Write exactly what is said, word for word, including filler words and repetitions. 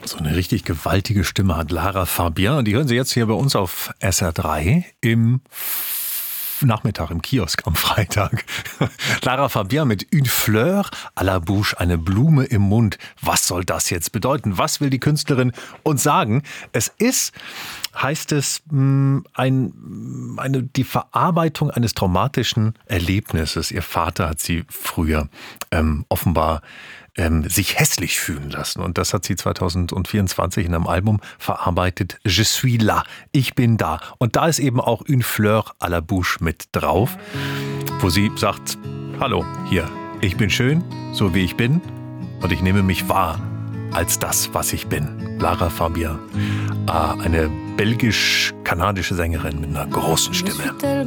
So eine richtig gewaltige Stimme hat Lara Fabian. Und die hören Sie jetzt hier bei uns auf S R drei im Nachmittag im Kiosk am Freitag. Lara Fabian mit Une Fleur à la Bouche, eine Blume im Mund. Was soll das jetzt bedeuten? Was will die Künstlerin uns sagen? Es ist, heißt es, ein, eine, die Verarbeitung eines traumatischen Erlebnisses. Ihr Vater hat sie früher ähm, offenbar ähm, sich hässlich fühlen lassen. Und das hat sie zwanzig vierundzwanzig in einem Album verarbeitet. Je suis là, ich bin da. Und da ist eben auch Une Fleur à la Bouche mit drauf, wo sie sagt, hallo, hier, ich bin schön, so wie ich bin. Und ich nehme mich wahr als das, was ich bin. Lara Fabian, eine belgisch-kanadische Sängerin mit einer großen Stimme.